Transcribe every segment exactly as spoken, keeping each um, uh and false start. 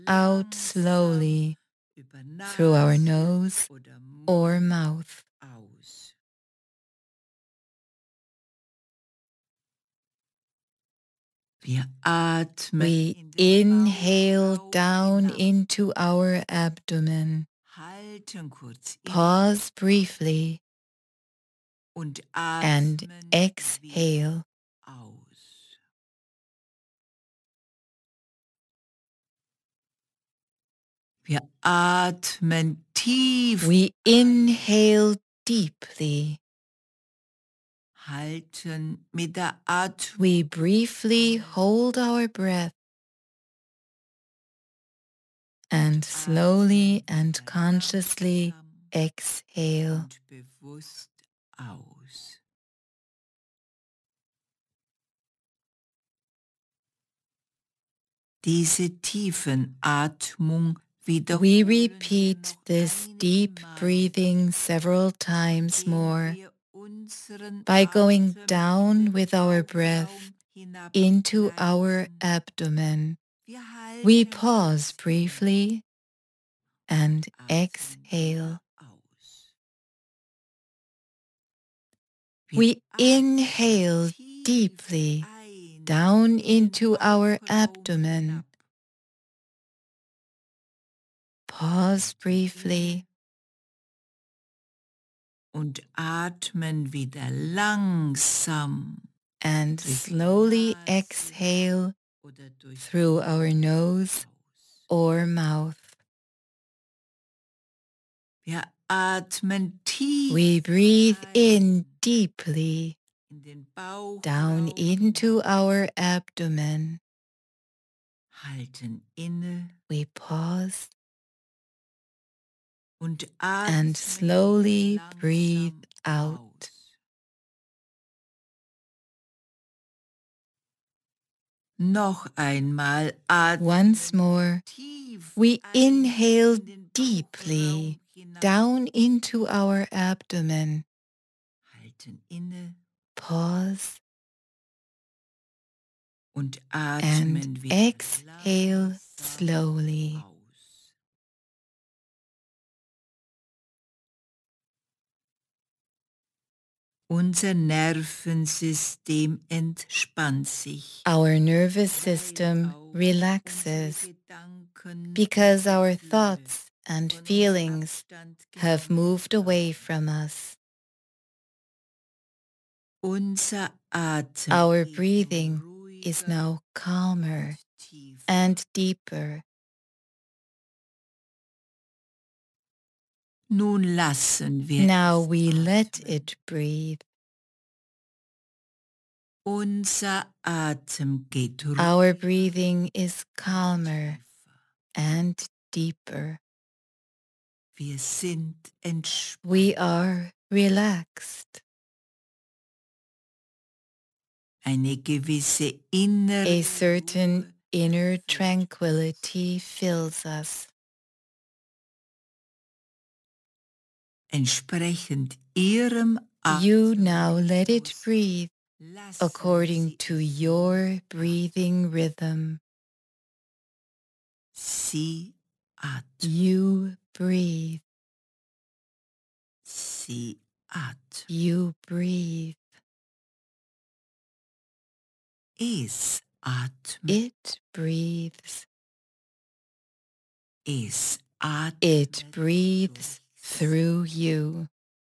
out slowly through our nose or mouth. We inhale down into our abdomen. Pause briefly and exhale. Wir atmen tief. We inhale deeply. Halten mit der Atmung. We briefly hold our breath and slowly and consciously exhale. Und bewusst aus. Diese tiefen Atmung wiederholen. We repeat this deep breathing several times more by going down with our breath into our abdomen. We pause briefly and exhale. We inhale deeply down into our abdomen. Pause briefly. Und atmen wieder langsam. And slowly exhale through our nose or mouth. Wir atmen tief. We breathe in deeply down into our abdomen. Halten inne. We pause und and slowly breathe out. Noch einmal atmen. Once more, we inhale deeply down into our abdomen. Halten inne. Pause und and exhale slowly. Unser Nervensystem entspannt sich. Our nervous system relaxes because our thoughts and feelings have moved away from us. Our breathing is now calmer and deeper. Nun lassen wir Now we let it breathe. Unser Atem geht Our breathing is calmer and deeper. Wir sind entspannt. We are relaxed. Eine gewisse innere A certain inner tranquility fills us. Entsprechend ihrem Atem. You now let it breathe according to your breathing rhythm. Sie atmet. You breathe. Sie atmet. You breathe. Es atmet. It breathes. Es atmet. It breathes through you.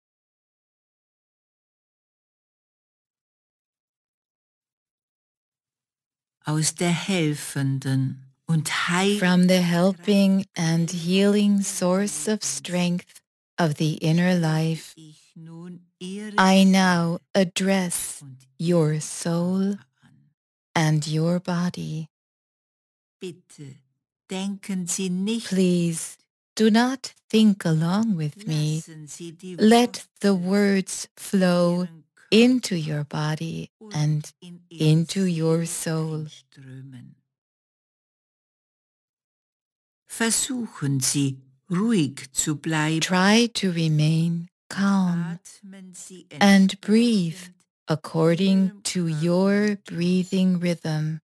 Aus der helfenden und heilenden From the helping and healing source of strength of the inner life, I now address your soul and your body. Bitte denken Sie nicht. Please do not think along with me. Let the words flow into your body and into your soul. Versuchen Sie, ruhig zu bleiben. Try to remain calm and breathe according to your breathing rhythm.